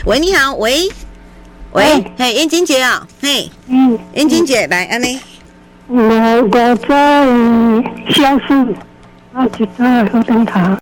喂，你好，喂，嘿，燕金姐啊，嘿，燕金姐来，安尼， 我在消失，我一早好等他。